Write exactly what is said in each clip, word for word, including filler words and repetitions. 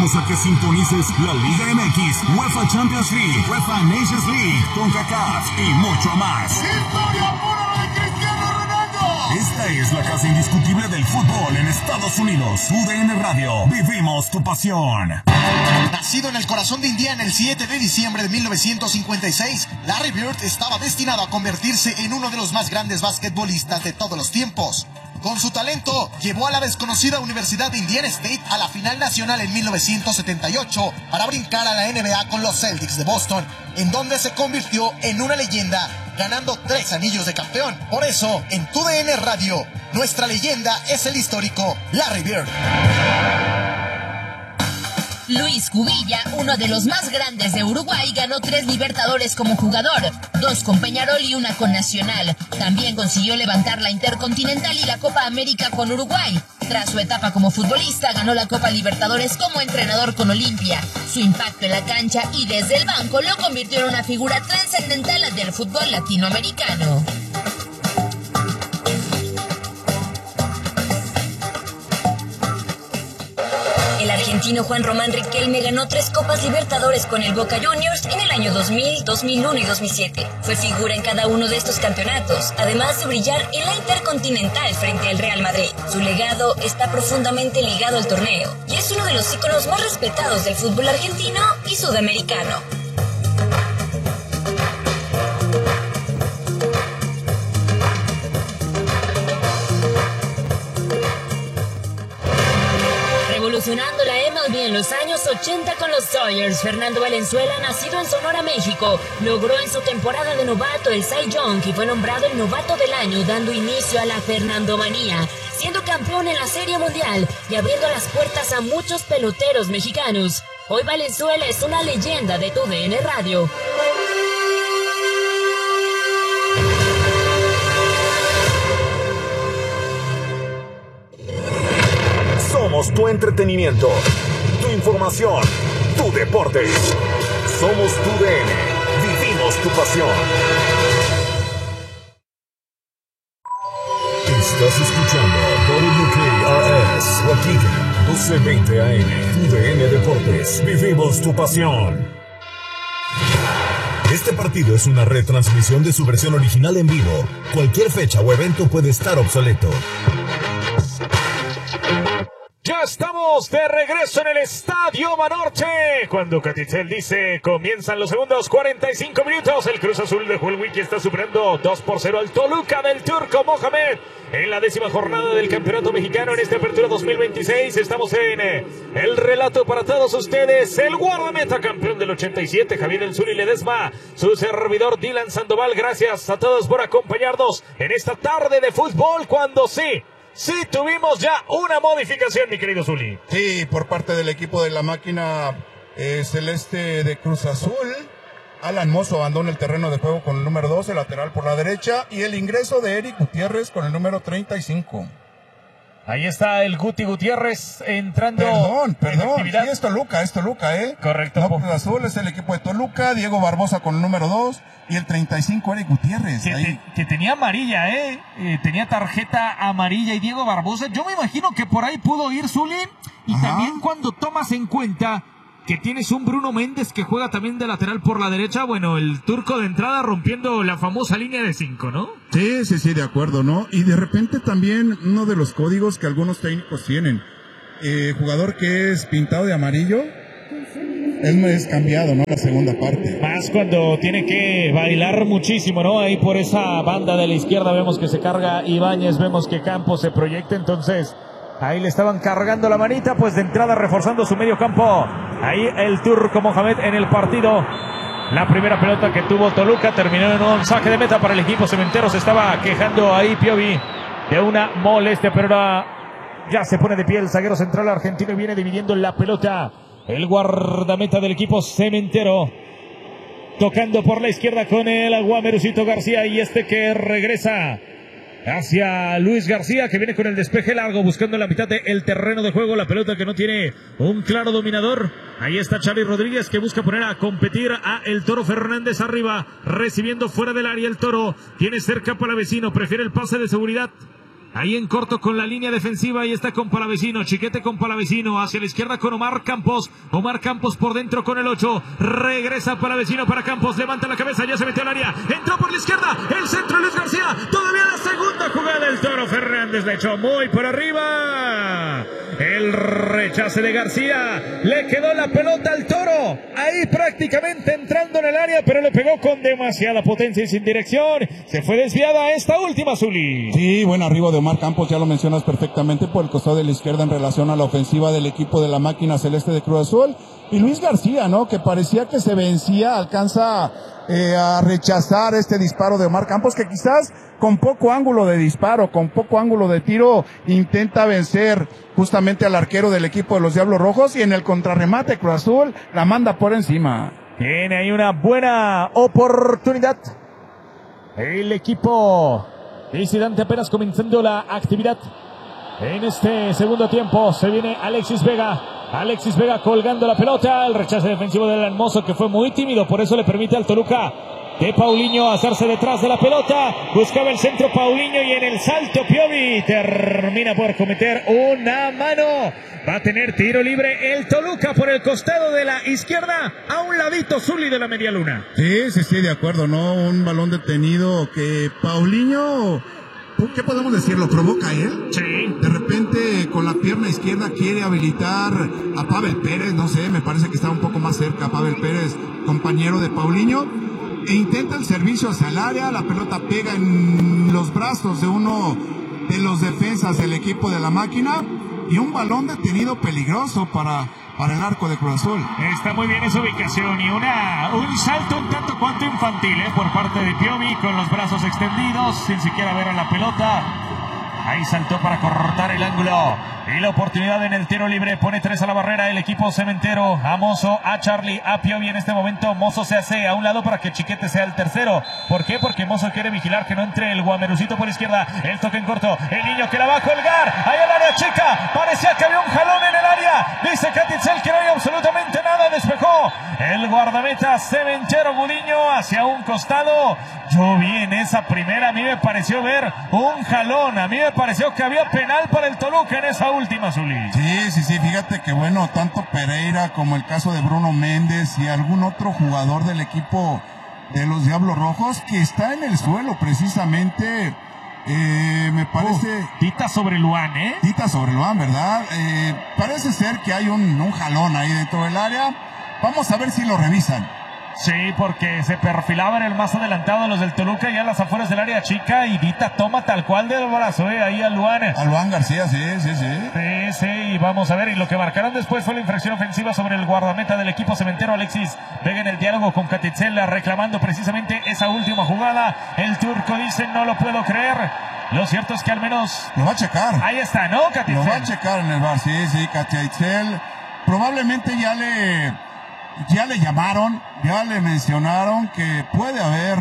invitamos a que sintonices la Liga M X, UEFA Champions League, UEFA Nations League, CONCACAF y mucho más. ¡Historia pura de Cristiano Ronaldo! Esta es la casa indiscutible del fútbol en Estados Unidos. U D N Radio, vivimos tu pasión. Nacido en el corazón de Indiana el siete de diciembre de mil novecientos cincuenta y seis, Larry Bird estaba destinado a convertirse en uno de los más grandes basquetbolistas de todos los tiempos. Con su talento, llevó a la desconocida Universidad de Indiana State a la final nacional en mil novecientos setenta y ocho para brincar a la N B A con los Celtics de Boston, en donde se convirtió en una leyenda, ganando tres anillos de campeón. Por eso, en Tu D N Radio, nuestra leyenda es el histórico Larry Bird. Luis Cubilla, uno de los más grandes de Uruguay, ganó tres Libertadores como jugador, dos con Peñarol y una con Nacional. También consiguió levantar la Intercontinental y la Copa América con Uruguay. Tras su etapa como futbolista, ganó la Copa Libertadores como entrenador con Olimpia. Su impacto en la cancha y desde el banco lo convirtió en una figura trascendental del fútbol latinoamericano. El argentino Juan Román Riquelme ganó tres Copas Libertadores con el Boca Juniors en el año dos mil, dos mil uno y dos mil siete. Fue figura en cada uno de estos campeonatos, además de brillar en la Intercontinental frente al Real Madrid. Su legado está profundamente ligado al torneo y es uno de los íconos más respetados del fútbol argentino y sudamericano. Revolucionando la M L B en los años ochenta con los Dodgers, Fernando Valenzuela, nacido en Sonora, México, logró en su temporada de novato el Cy Young y fue nombrado el novato del año, dando inicio a la Fernandomanía, siendo campeón en la Serie Mundial y abriendo las puertas a muchos peloteros mexicanos. Hoy Valenzuela es una leyenda de Tu D N Radio. Somos tu entretenimiento, tu información, tu deporte. Somos Tu D N, vivimos tu pasión. Estás escuchando W K R S, Waukegan, doce veinte A M, Tu D N Deportes, vivimos tu pasión. Este partido es una retransmisión de su versión original en vivo. Cualquier fecha o evento puede estar obsoleto. Ya estamos de regreso en el Estadio Banorte. Cuando Catitel dice comienzan los segundos cuarenta y cinco minutos. El Cruz Azul de Hulwiki está superando dos por cero al Toluca del Turco Mohamed en la décima jornada del Campeonato Mexicano en esta apertura dos mil veintiséis. Estamos en el relato para todos ustedes. El guardameta campeón del ochenta y siete, Javier El Zuli Ledesma. Su servidor Dylan Sandoval. Gracias a todos por acompañarnos en esta tarde de fútbol cuando sí. Sí, tuvimos ya una modificación, mi querido Zuli. Sí, por parte del equipo de la máquina eh, celeste de Cruz Azul. Alan Mozo abandona el terreno de juego con el número doce, lateral por la derecha, y el ingreso de Eric Gutiérrez con el número treinta y cinco. Ahí está el Guti Gutiérrez entrando. Perdón, perdón, en sí, es Toluca, es Toluca, ¿eh? Correcto. No, Cruz Azul es el equipo de Toluca, Diego Barbosa con el número dos y el treinta y cinco Eric Gutiérrez. Que, ahí. te, que tenía amarilla, ¿eh? ¿eh? Tenía tarjeta amarilla y Diego Barbosa. Yo me imagino que por ahí pudo ir Zuli. Y Ajá. También cuando tomas en cuenta que tienes un Bruno Méndez que juega también de lateral por la derecha, bueno, el turco de entrada rompiendo la famosa línea de cinco, ¿no? Sí, sí, sí, de acuerdo, ¿no? Y de repente también uno de los códigos que algunos técnicos tienen, eh, jugador que es pintado de amarillo, es, es cambiado, ¿no? La segunda parte. Más cuando tiene que bailar muchísimo, ¿no? Ahí por esa banda de la izquierda vemos que se carga Ibáñez, vemos que Campos se proyecta, entonces ahí le estaban cargando la manita, pues de entrada reforzando su medio campo. Ahí el turco Mohamed en el partido. La primera pelota que tuvo Toluca terminó en un saque de meta para el equipo cementero. Se estaba quejando ahí Piovi de una molestia, pero ahora ya se pone de pie el zaguero central argentino y viene dividiendo la pelota. El guardameta del equipo cementero. Tocando por la izquierda con el Aguamerucito García y este que regresa hacia Luis García, que viene con el despeje largo buscando en la mitad del terreno de juego la pelota que no tiene un claro dominador. Ahí está Xavi Rodríguez que busca poner a competir a el Toro Fernández arriba, recibiendo fuera del área. El Toro tiene cerca para vecino, prefiere el pase de seguridad. Ahí en corto con la línea defensiva y está con Palavecino. Chiquete con Palavecino. Hacia la izquierda con Omar Campos. Omar Campos por dentro con el ocho. Regresa Palavecino para Campos. Levanta la cabeza. Ya se metió al área. Entró por la izquierda. El centro Luis García. Todavía la segunda jugada. El Toro Fernández le echó muy por arriba. El rechace de García. Le quedó la pelota al Toro. Ahí prácticamente entrando en el área. Pero le pegó con demasiada potencia y sin dirección. Se fue desviada esta última, Zuli. Sí, buen arribo de Omar Campos, ya lo mencionas perfectamente, por el costado de la izquierda en relación a la ofensiva del equipo de la máquina celeste de Cruz Azul. Y Luis García, ¿no? Que parecía que se vencía, alcanza eh, a rechazar este disparo de Omar Campos, que quizás con poco ángulo de disparo, con poco ángulo de tiro, intenta vencer justamente al arquero del equipo de los Diablos Rojos, y en el contrarremate Cruz Azul la manda por encima. Tiene ahí una buena oportunidad el equipo visitante, apenas comenzando la actividad en este segundo tiempo. Se viene Alexis Vega. Alexis Vega colgando la pelota. El rechace defensivo del Hermoso, que fue muy tímido, por eso le permite al Toluca de Paulinho hacerse detrás de la pelota. Buscaba el centro Paulinho y en el salto Piovi termina por cometer una mano. Va a tener tiro libre el Toluca por el costado de la izquierda, a un ladito Zuli de la media luna. Sí, sí, sí, de acuerdo, ¿no? Un balón detenido que Paulinho, ¿qué podemos decir? ¿Lo provoca él? Sí. De repente con la pierna izquierda quiere habilitar a Pavel Pérez, no sé, me parece que está un poco más cerca Pavel Pérez, compañero de Paulinho, e intenta el servicio hacia el área. La pelota pega en los brazos de uno de los defensas del equipo de la máquina, y un balón detenido peligroso para, para el arco de Cruz Azul. Está muy bien esa ubicación y una, un salto un tanto cuanto infantil, ¿eh? Por parte de Piovi, con los brazos extendidos, sin siquiera ver a la pelota. Ahí saltó para cortar el ángulo. Y la oportunidad en el tiro libre. Pone tres a la barrera el equipo cementero. A Mozo, a Charlie, a Piovi en este momento. Mozo se hace a un lado para que Chiquete sea el tercero. ¿Por qué? Porque Mozo quiere vigilar que no entre el Guamerucito por izquierda. El toque en corto. El niño que la va a colgar. Ahí al área chica. Parecía que había un jalón en el área. Dice Catitzel que no hay absolutamente nada. Despejó el guardameta cementero Gudiño hacia un costado. Yo vi en esa primera, a mí me pareció ver un jalón. A mí me pareció que había penal para el Toluca en esa última, Zuli. Sí, sí, sí, fíjate que bueno, tanto Pereira como el caso de Bruno Méndez y algún otro jugador del equipo de los Diablos Rojos que está en el suelo precisamente, eh, me parece... Uh, tita sobre Luan, ¿eh? Tita sobre Luan, ¿verdad? Eh, parece ser que hay un, un jalón ahí dentro del área. Vamos a ver si lo revisan. Sí, porque se perfilaban el más adelantado los del Toluca ya a las afueras del área chica, y Dita toma tal cual del brazo, eh, ahí a Luan. A Luan García, sí, sí, sí. Sí, sí, y vamos a ver, y lo que marcaron después fue la infracción ofensiva sobre el guardameta del equipo cementero, Alexis Vega, en el diálogo con Catitzel, reclamando precisamente esa última jugada. El turco dice, no lo puedo creer. Lo cierto es que al menos... Lo va a checar. Ahí está, ¿no, Catitzel? Lo va a checar en el bar, sí, sí, Catitzel. Probablemente ya le... Ya le llamaron, ya le mencionaron que puede haber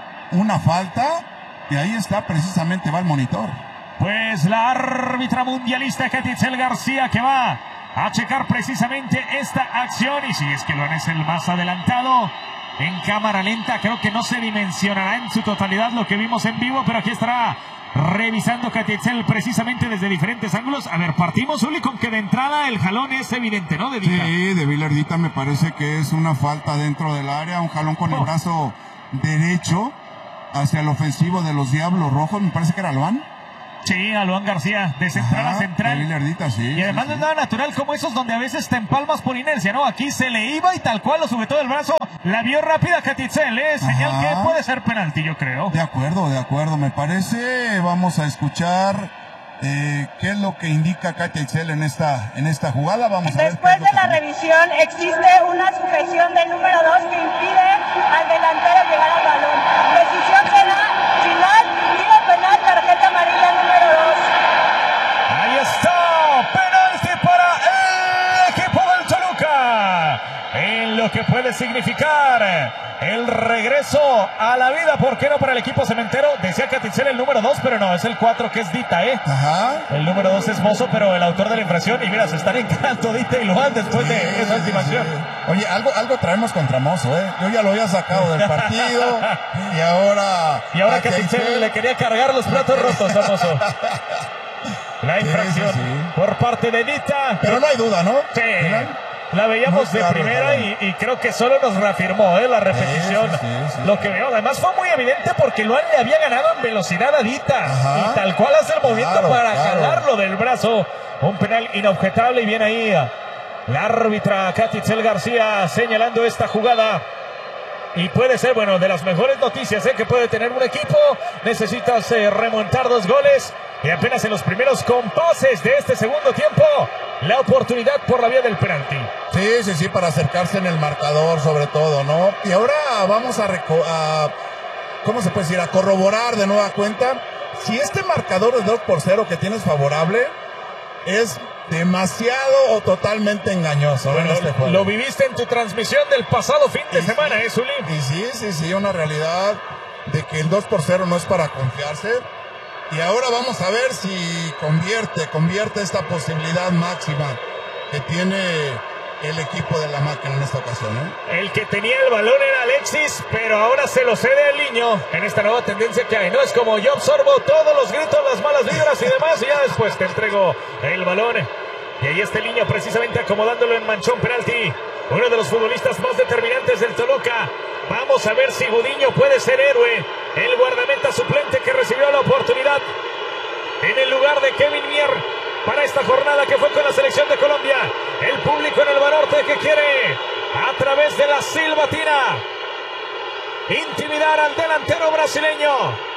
una falta, y ahí está, precisamente va el monitor. Pues la árbitra mundialista Catitzel García, que va a checar precisamente esta acción, y si es que Luan es el más adelantado. En cámara lenta creo que no se dimensionará en su totalidad lo que vimos en vivo, pero aquí estará revisando Catitzel precisamente desde diferentes ángulos. A ver, partimos, Uli, con que de entrada el jalón es evidente, ¿no? De Dita. Sí, de Vilardita me parece que es una falta dentro del área, un jalón con oh. el brazo derecho hacia el ofensivo de los Diablos Rojos, me parece que era Luan. Sí, a Luan García, de central Ajá, a central. De Vilardita, sí. Y además sí, no es sí. nada natural como esos donde a veces te empalmas por inercia, ¿no? Aquí se le iba y tal cual lo sube todo el brazo. La vio rápida Catitzel, ¿eh? Señal Ajá. que puede ser penalti, yo creo. De acuerdo, de acuerdo, me parece. Vamos a escuchar eh, qué es lo que indica Catitzel en esta, en esta jugada. Vamos a ver. Después de la revisión existe una sujeción del número dos que impide al delantero llegar al balón. Decisión penal, final, tiro penal, tarjeta amarilla número dos. Ahí está, penalti para el equipo del Toluca. En lo lo que puede significar el regreso a la vida, ¿por qué no para el equipo cementero? Decía Catitzel el número dos, pero no, es el cuatro que es Dita, ¿eh? Ajá. El número dos es Mozo, pero el autor de la infracción, y mira, se están encarando Dita y Luan después sí, de esa última acción. Oye, algo, algo traemos contra Mozo, ¿eh? Yo ya lo había sacado del partido, y ahora... Y ahora Catitzel le quería cargar los platos rotos a Mozo. La infracción sí, sí, sí. por parte de Dita. Pero no hay duda, ¿no? Sí. ¿No? La veíamos de primera y, y creo que solo nos reafirmó ¿eh? la repetición. Sí, sí, sí, lo que veo, además fue muy evidente porque Luan le había ganado en velocidad a Dita. Ajá. Y tal cual hace el movimiento claro, para claro. jalarlo del brazo. Un penal inobjetable y viene ahí la árbitra Catitzel García señalando esta jugada. Y puede ser, bueno, de las mejores noticias ¿eh? que puede tener un equipo. Necesitas eh, remontar dos goles. Y apenas en los primeros compases de este segundo tiempo, la oportunidad por la vía del penalti. Sí, sí, sí, para acercarse en el marcador sobre todo, ¿no? Y ahora vamos a, a ¿cómo se puede decir? A corroborar de nueva cuenta si este marcador de dos por cero que tienes favorable es demasiado o totalmente engañoso. Bueno, en este juego. Lo viviste en tu transmisión del pasado fin de y semana, sí, ¿eh, Zulín? Y sí, sí, sí, una realidad de que el dos por cero no es para confiarse. Y ahora vamos a ver si convierte, convierte esta posibilidad máxima que tiene el equipo de la máquina en esta ocasión, ¿eh? El que tenía el balón era Alexis, pero ahora se lo cede al niño en esta nueva tendencia que hay, ¿no? Es como yo absorbo todos los gritos, las malas vibras y demás, y ya después te entrego el balón. Y ahí está el niño precisamente acomodándolo en manchón penalti. Uno de los futbolistas más determinantes del Toluca. Vamos a ver si Gudiño puede ser héroe. El guardameta suplente que recibió la oportunidad en el lugar de Kevin Mier para esta jornada que fue con la selección de Colombia. El público en el Banorte que quiere a través de la silbatina intimidar al delantero brasileño.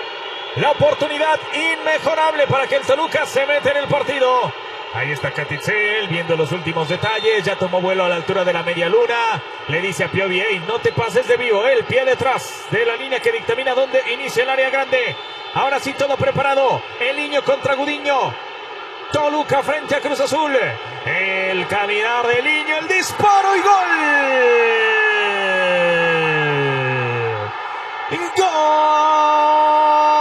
La oportunidad inmejorable para que el Toluca se mete en el partido. Ahí está Catitzel viendo los últimos detalles. Ya tomó vuelo a la altura de la media luna. Le dice a Piovi, hey, no te pases de vivo. El pie detrás de la línea que dictamina dónde inicia el área grande. Ahora sí todo preparado. El niño contra Gudiño. Toluca frente a Cruz Azul. El caminar del niño. El disparo y gol. ¡Gol!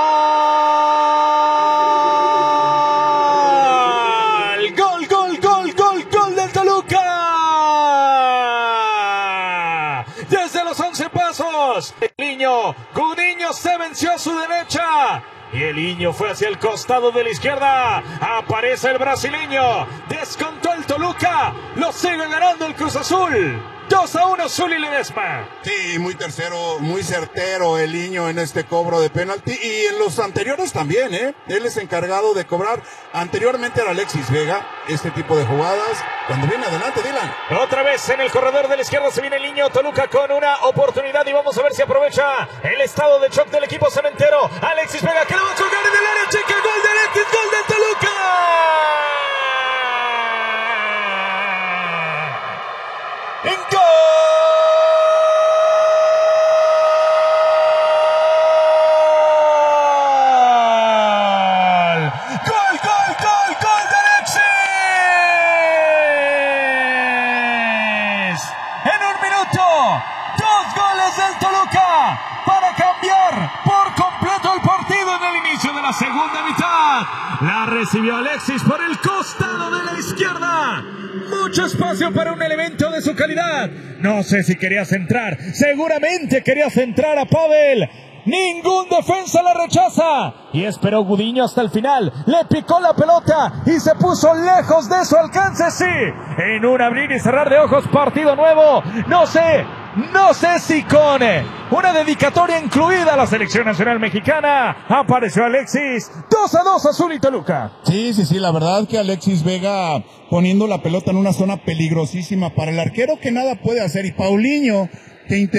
El niño, Gudiño se venció a su derecha y el niño fue hacia el costado de la izquierda. Aparece el brasileño, descontó el Toluca, lo sigue ganando el Cruz Azul. dos a uno, Zuli Ledesma. Sí, muy tercero, muy certero el niño en este cobro de penalti y en los anteriores también, ¿eh? Él es encargado de cobrar. Anteriormente era Alexis Vega, este tipo de jugadas. Cuando viene adelante, Dylan. Otra vez en el corredor de la izquierda se viene el niño. Toluca con una oportunidad y vamos a ver si aprovecha el estado de shock del equipo cementero. Alexis Vega que lo va a colgar en el área chica. Gol de Alexis, gol de Toluca. ¡En gol! ¡Gol, gol, gol, gol de Alexis! En un minuto, dos goles del Toluca para cambiar por completo el partido en el inicio de la segunda mitad. La recibió Alexis por el costado de la izquierda. Mucho espacio para un elemento de su calidad. No sé si quería centrar. Seguramente quería centrar a Pavel. Ningún defensa la rechaza. Y esperó Gudiño hasta el final. Le picó la pelota y se puso lejos de su alcance. Sí, en un abrir y cerrar de ojos, partido nuevo. No sé, no sé si con una dedicatoria incluida a la selección nacional mexicana. Apareció Alexis. dos a dos, Azul y Toluca. Sí, sí, sí, la verdad que Alexis Vega poniendo la pelota en una zona peligrosísima para el arquero que nada puede hacer. Y Paulinho que